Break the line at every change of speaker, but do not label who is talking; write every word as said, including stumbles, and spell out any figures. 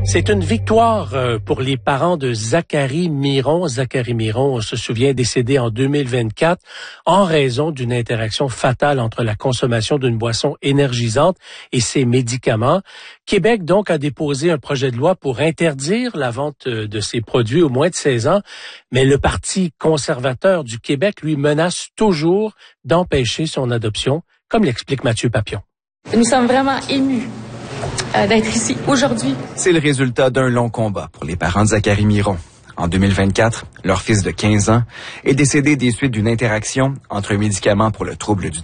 C'est une victoire pour les parents de Zachary Miron. Zachary Miron, on se souvient, décédé en deux mille vingt-quatre en raison d'une interaction fatale entre la consommation d'une boisson énergisante et ses médicaments. Québec, donc, a déposé un projet de loi pour interdire la vente de ces produits aux moins de seize ans, mais le Parti conservateur du Québec, lui, menace toujours d'empêcher son adoption, comme l'explique Mathieu Papion.
Nous sommes vraiment émus Euh, d'être ici aujourd'hui.
C'est le résultat d'un long combat pour les parents de Zachary Miron. En deux mille vingt-quatre, leur fils de quinze ans est décédé des suites d'une interaction entre un médicament pour le trouble du